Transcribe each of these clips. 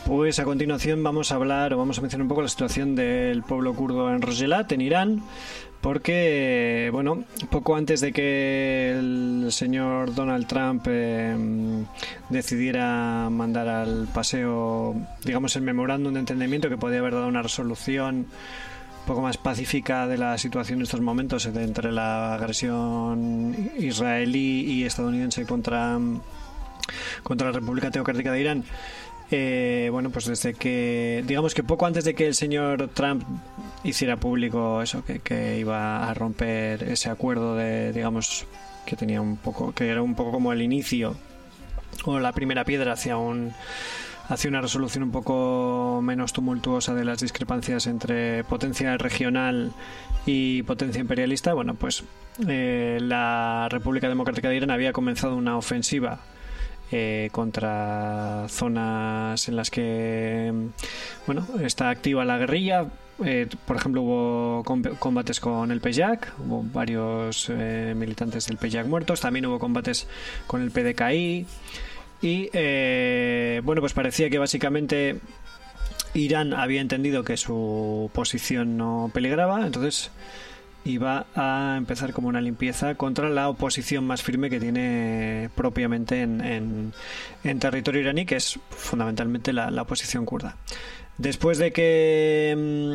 Pues a continuación vamos a mencionar un poco la situación del pueblo kurdo en Rojhelat, en Irán, porque, bueno, poco antes de que el señor Donald Trump decidiera mandar al paseo, digamos, el memorándum de entendimiento que podía haber dado una resolución un poco más pacífica de la situación en estos momentos entre la agresión israelí y estadounidense contra la República Teocrática de Irán. Bueno, pues desde que, digamos que poco antes de que el señor Trump hiciera público eso, que iba a romper ese acuerdo de, digamos, que era un poco como el inicio o la primera piedra hacia una resolución un poco menos tumultuosa de las discrepancias entre potencia regional y potencia imperialista, bueno, pues la República Democrática de Irán había comenzado una ofensiva contra zonas en las que, bueno, está activa la guerrilla. Por ejemplo, hubo combates con el PYAK, hubo varios militantes del PYAK muertos, también hubo combates con el PDKI y bueno, pues parecía que básicamente Irán había entendido que su posición no peligraba, entonces iba a empezar como una limpieza contra la oposición más firme que tiene propiamente en territorio iraní, que es fundamentalmente la oposición kurda. Después de que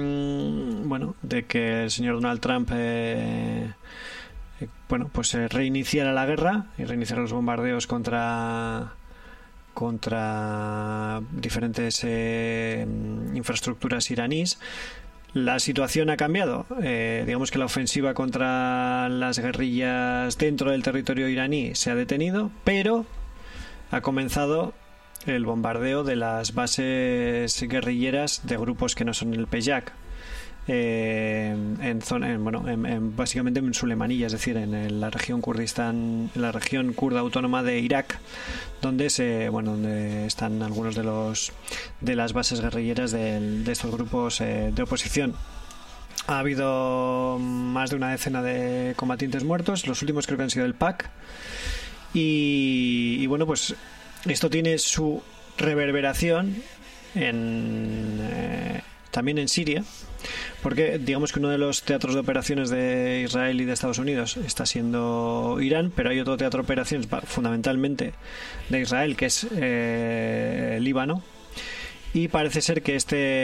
el señor Donald Trump reiniciara la guerra y reiniciara los bombardeos contra diferentes infraestructuras iraníes, la situación ha cambiado. Digamos que la ofensiva contra las guerrillas dentro del territorio iraní se ha detenido, pero ha comenzado el bombardeo de las bases guerrilleras de grupos que no son el PYAK, básicamente en Sulemanía, es decir, en la región Kurdistán, en la región kurda autónoma de Irak, donde están algunos de las bases guerrilleras de estos grupos de oposición. Ha habido más de una decena de combatientes muertos, los últimos creo que han sido el PAK, y bueno, pues esto tiene su reverberación también en Siria, porque digamos que uno de los teatros de operaciones de Israel y de Estados Unidos está siendo Irán, pero hay otro teatro de operaciones fundamentalmente de Israel, que es Líbano, y parece ser que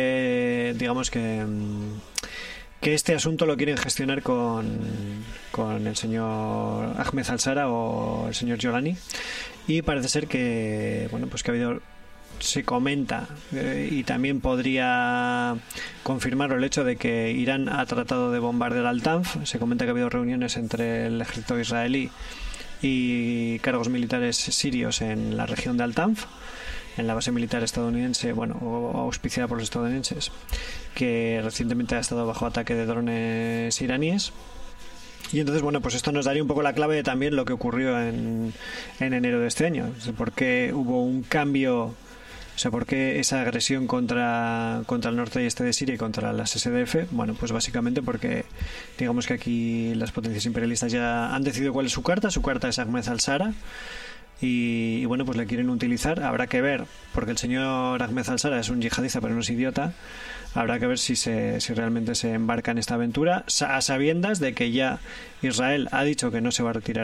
este asunto lo quieren gestionar con el señor Ahmed al-Shara o el señor Jolani, y parece ser que que ha habido, se comenta, y también podría confirmar el hecho de que Irán ha tratado de bombardear al Tanf. Se comenta que ha habido reuniones entre el ejército israelí y cargos militares sirios en la región de Al-Tanf, en la base militar estadounidense, o auspiciada por los estadounidenses, que recientemente ha estado bajo ataque de drones iraníes. Y entonces, pues esto nos daría un poco la clave de también lo que ocurrió en enero de este año. ¿Por qué hubo un cambio? ¿Por qué esa agresión contra el norte y este de Siria y contra las SDF? Bueno, pues básicamente porque digamos que aquí las potencias imperialistas ya han decidido cuál es su carta. Su carta es Ahmed al-Shara. Y pues le quieren utilizar. Habrá que ver, porque el señor Ahmed al-Shara es un yihadista, pero no es idiota. Habrá que ver si realmente se embarca en esta aventura, a sabiendas de que ya Israel ha dicho que no se va a retirar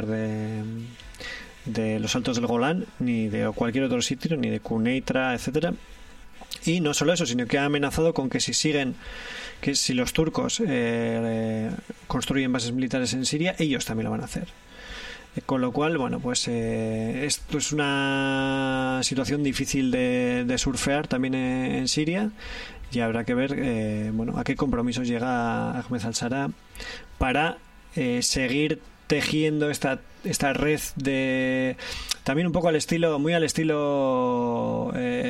de los altos del Golán, ni de cualquier otro sitio, ni de Quneitra, etcétera. Y no solo eso, sino que ha amenazado con que si los turcos construyen bases militares en Siria, ellos también lo van a hacer. Con lo cual, esto es una situación difícil de surfear también en Siria, y habrá que ver a qué compromisos llega Ahmed al-Shara para seguir tejiendo esta red de, también un poco muy al estilo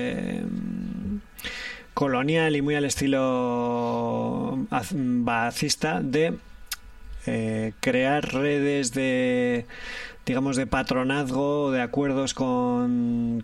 colonial y muy al estilo baacista, de crear redes de patronazgo, de acuerdos con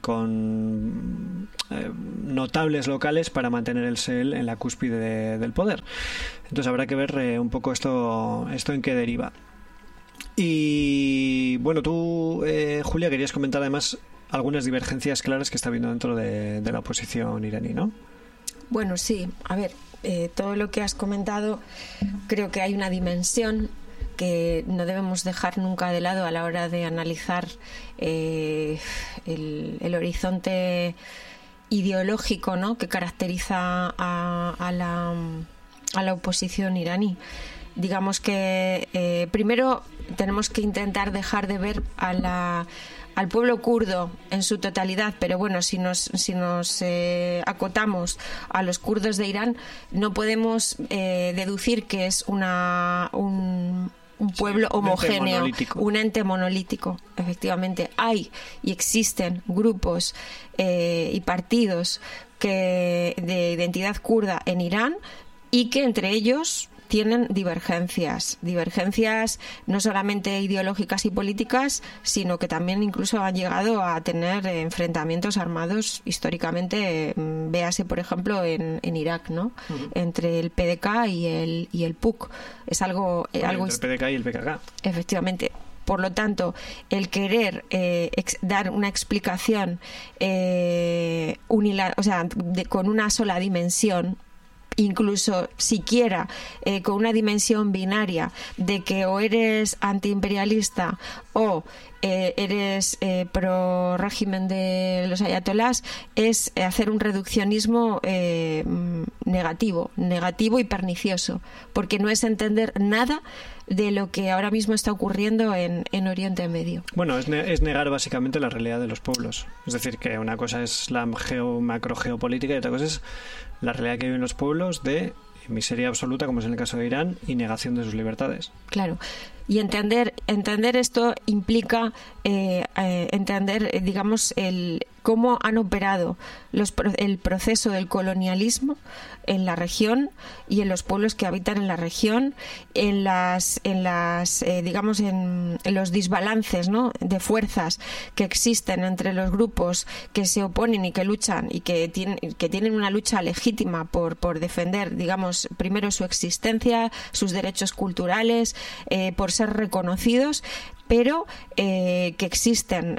notables locales para mantener el SEL en la cúspide del poder. Entonces habrá que ver un poco esto en qué deriva. Y tú, Julia, querías comentar además algunas divergencias claras que está habiendo dentro de la oposición iraní, ¿no? Bueno, sí. A ver, todo lo que has comentado, creo que hay una dimensión que no debemos dejar nunca de lado a la hora de analizar el horizonte ideológico, ¿no?, que caracteriza a la oposición iraní. Digamos que primero tenemos que intentar dejar de ver al pueblo kurdo en su totalidad, pero bueno, si nos acotamos a los kurdos de Irán, no podemos deducir que es un pueblo homogéneo, un ente monolítico. Efectivamente, hay y existen grupos y partidos de identidad kurda en Irán, y que entre ellos tienen divergencias no solamente ideológicas y políticas, sino que también incluso han llegado a tener enfrentamientos armados históricamente. Véase, por ejemplo, en Irak, ¿no? Entre el PDK y el PUK. Es algo entre el PDK y el PKK. Efectivamente. Por lo tanto, el querer dar una explicación con una sola dimensión, incluso siquiera con una dimensión binaria de que o eres antiimperialista o eres pro régimen de los ayatolás, es hacer un reduccionismo negativo y pernicioso, porque no es entender nada de lo que ahora mismo está ocurriendo en Oriente Medio. Bueno, es negar básicamente la realidad de los pueblos. Es decir, que una cosa es la macrogeopolítica y otra cosa es la realidad que viven los pueblos de miseria absoluta, como es en el caso de Irán, y negación de sus libertades. Claro. Y entender esto implica entender, digamos, cómo han operado el proceso del colonialismo en la región y en los pueblos que habitan en la región, en los desbalances, ¿no?, de fuerzas que existen entre los grupos que se oponen y que luchan y que tienen una lucha legítima por defender, digamos, primero su existencia, sus derechos culturales, por ser reconocidos, pero que existen,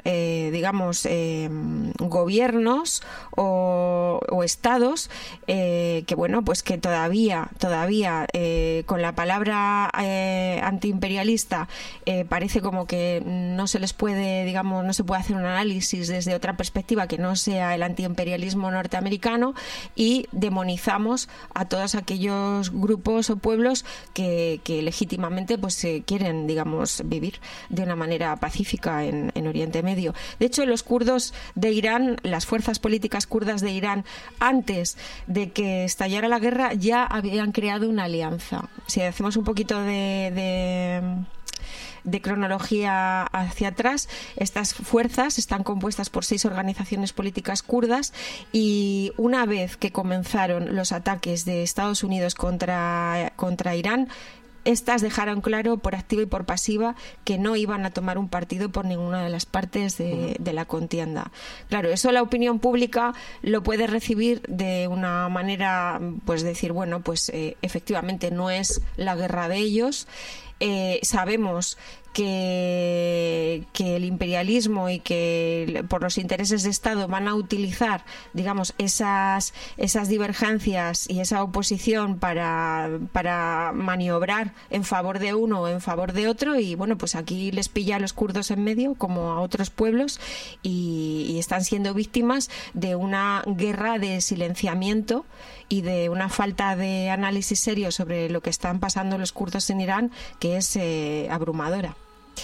gobiernos o estados que, bueno, pues que todavía con la palabra antiimperialista parece como que no se les puede, no se puede hacer un análisis desde otra perspectiva que no sea el antiimperialismo norteamericano, y demonizamos a todos aquellos grupos o pueblos que legítimamente pues quieren, vivir de una manera pacífica en Oriente Medio. De hecho, los kurdos de Irán, las fuerzas políticas kurdas de Irán, antes de que estallara la guerra, ya habían creado una alianza. Si hacemos un poquito de cronología hacia atrás, estas fuerzas están compuestas por 6 organizaciones políticas kurdas, y una vez que comenzaron los ataques de Estados Unidos contra Irán, estas dejaron claro por activa y por pasiva que no iban a tomar un partido por ninguna de las partes de la contienda. Claro, eso la opinión pública lo puede recibir de una manera, pues decir, bueno, pues efectivamente no es la guerra de ellos. Sabemos que el imperialismo y que por los intereses de Estado van a utilizar, esas divergencias y esa oposición para maniobrar en favor de uno o en favor de otro, y bueno, pues aquí les pilla a los kurdos en medio como a otros pueblos, y están siendo víctimas de una guerra de silenciamiento y de una falta de análisis serio sobre lo que están pasando los kurdos en Irán, que es abrumadora.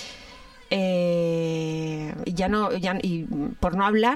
Y por no hablar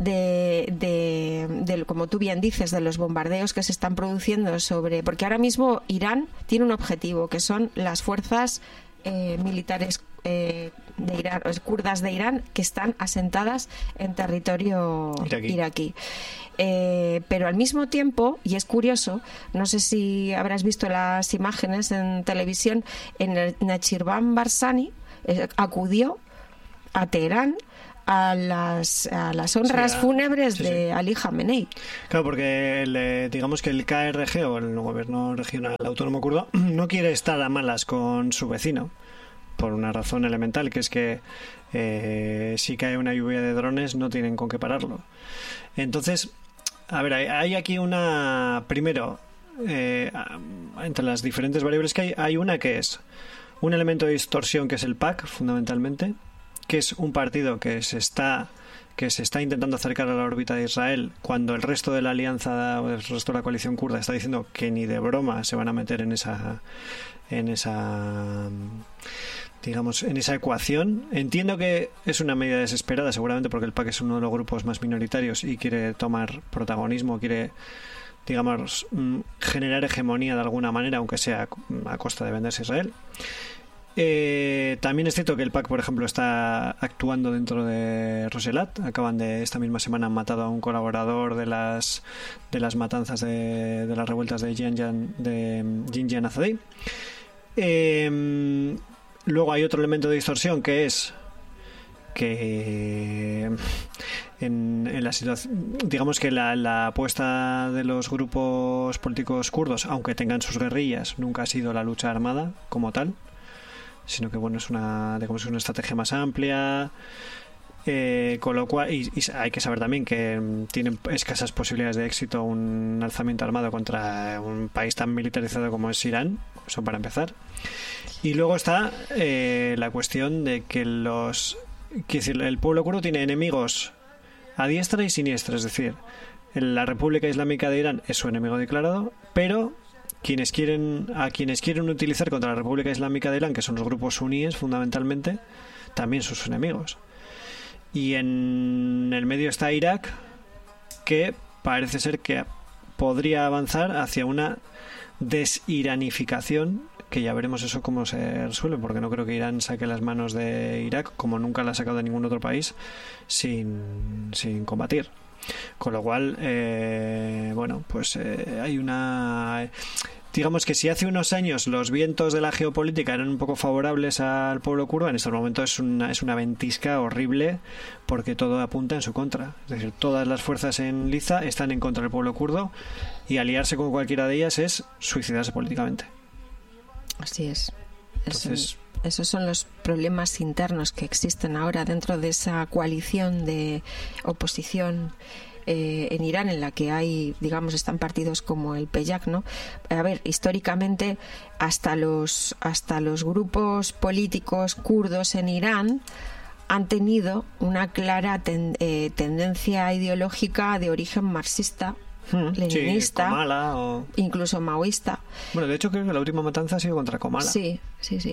de como tú bien dices, de los bombardeos que se están produciendo porque ahora mismo Irán tiene un objetivo, que son las fuerzas militares de Irán, kurdas de Irán, que están asentadas en territorio iraquí. Pero al mismo tiempo, y es curioso, no sé si habrás visto las imágenes en televisión, Nachirvan Barzani acudió a Teherán a las honras fúnebres de Ali Khamenei. Claro, porque digamos que el KRG, o el gobierno regional autónomo kurdo, no quiere estar a malas con su vecino, por una razón elemental, que es que si cae una lluvia de drones no tienen con qué pararlo. Entonces, a ver, hay aquí primero, entre las diferentes variables que hay una que es un elemento de distorsión, que es el PAC, fundamentalmente, que es un partido que se está intentando acercar a la órbita de Israel, cuando el resto de la alianza, o el resto de la coalición kurda está diciendo que ni de broma se van a meter en esa digamos, en esa ecuación. Entiendo que es una medida desesperada, seguramente porque el PAC es uno de los grupos más minoritarios y quiere tomar protagonismo, quiere, digamos, generar hegemonía de alguna manera, aunque sea a costa de venderse a Israel. También es cierto que el PAC, por ejemplo, está actuando dentro de Roselat. Esta misma semana han matado a un colaborador de las matanzas de las revueltas de Jinjan Azadi. Luego hay otro elemento de distorsión, que es que en la situación, digamos que la apuesta de los grupos políticos kurdos, aunque tengan sus guerrillas, nunca ha sido la lucha armada como tal, sino que bueno, es una estrategia más amplia, con lo cual y hay que saber también que tienen escasas posibilidades de éxito un alzamiento armado contra un país tan militarizado como es Irán, eso para empezar. Y luego está la cuestión de que el pueblo kurdo tiene enemigos a diestra y siniestra, es decir, la República Islámica de Irán es su enemigo declarado, pero quienes quieren utilizar contra la República Islámica de Irán, que son los grupos suníes fundamentalmente, también son sus enemigos. Y en el medio está Irak, que parece ser que podría avanzar hacia una desiranificación, que ya veremos eso cómo se resuelve, porque no creo que Irán saque las manos de Irak, como nunca la ha sacado de ningún otro país, sin combatir. Con lo cual, bueno, pues hay digamos que si hace unos años los vientos de la geopolítica eran un poco favorables al pueblo kurdo, en este momento es una ventisca horrible, porque todo apunta en su contra. Es decir, todas las fuerzas en liza están en contra del pueblo kurdo, y aliarse con cualquiera de ellas es suicidarse políticamente. Así es. Entonces, esos son los problemas internos que existen ahora dentro de esa coalición de oposición en Irán, en la que hay, digamos, están partidos como el PEYAK, ¿no? A ver, históricamente hasta los grupos políticos kurdos en Irán han tenido una clara tendencia ideológica de origen marxista, leninista, sí, Komala incluso maoísta. Bueno, de hecho creo que la última matanza ha sido contra Komala. Sí.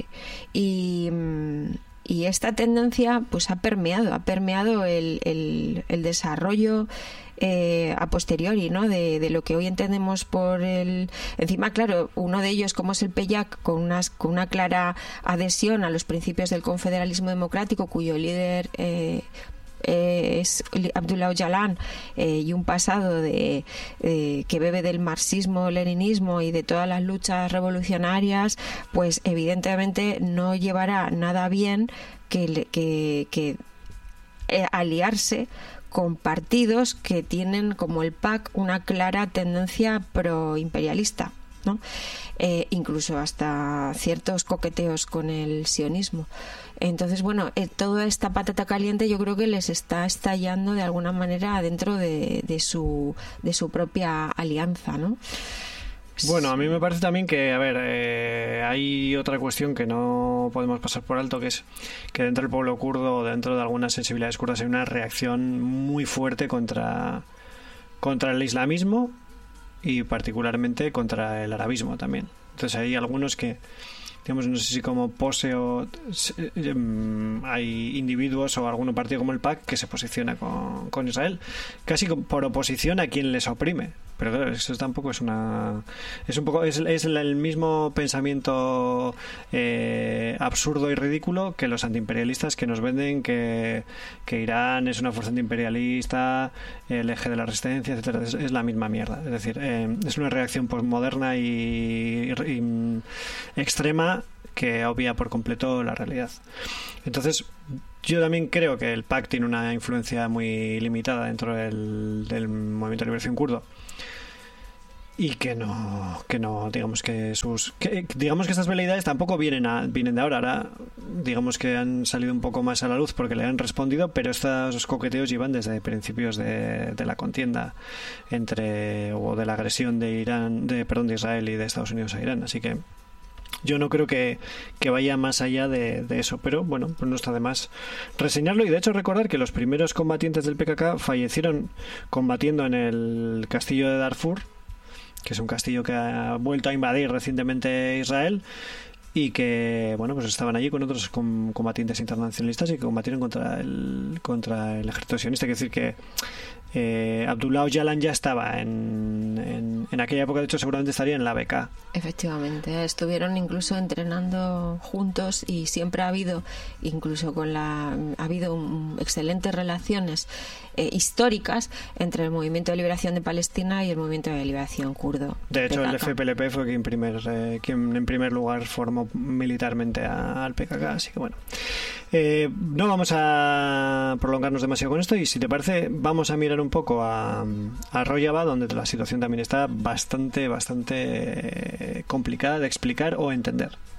Y esta tendencia pues ha permeado el desarrollo a posteriori, ¿no? de lo que hoy entendemos por encima, claro, uno de ellos, como es el PEYAK, con una clara adhesión a los principios del confederalismo democrático, cuyo líder es Abdullah Öcalan, y un pasado que bebe del marxismo, leninismo y de todas las luchas revolucionarias, pues evidentemente no llevará nada bien que aliarse con partidos que tienen, como el PAC, una clara tendencia proimperialista, ¿no? Incluso hasta ciertos coqueteos con el sionismo. Entonces, bueno, toda esta patata caliente yo creo que les está estallando de alguna manera dentro de su propia alianza, ¿no? Bueno, a mí me parece también que, a ver, hay otra cuestión que no podemos pasar por alto, que es que dentro del pueblo kurdo, dentro de algunas sensibilidades kurdas, hay una reacción muy fuerte contra el islamismo y particularmente contra el arabismo también. Entonces hay algunos que, digamos, no sé si como pose o hay individuos o algún partido como el PAC que se posiciona con Israel, casi por oposición a quien les oprime. Pero claro, eso tampoco es es el mismo pensamiento absurdo y ridículo que los antiimperialistas, que nos venden que Irán es una fuerza antiimperialista, el eje de la resistencia, etcétera. Es la misma mierda. Es decir, es una reacción postmoderna y extrema que obvia por completo la realidad. Entonces, yo también creo que el PAC tiene una influencia muy limitada dentro del movimiento de liberación kurdo. y que no digamos que estas veleidades tampoco vienen de ahora, digamos que han salido un poco más a la luz porque le han respondido, pero estos coqueteos llevan desde principios de la contienda o de la agresión de Israel y de Estados Unidos a Irán, así que yo no creo que vaya más allá de eso, pero bueno, pues no está de más reseñarlo. Y de hecho recordar que los primeros combatientes del PKK fallecieron combatiendo en el castillo de Darfur, que es un castillo que ha vuelto a invadir recientemente Israel, y que bueno, pues estaban allí con otros combatientes internacionalistas y que combatieron contra el ejército sionista. Quiere decir que Abdullah Öcalan ya estaba en aquella época, de hecho seguramente estaría en la BK. Efectivamente, estuvieron incluso entrenando juntos y siempre ha habido, incluso ha habido excelentes relaciones históricas entre el Movimiento de Liberación de Palestina y el Movimiento de Liberación kurdo. De hecho, PKK. el FPLP fue quien en primer lugar formó militarmente al PKK, así que bueno. No vamos a prolongarnos demasiado con esto, y si te parece vamos a mirar un poco a Rojava, donde la situación también está bastante complicada de explicar o entender.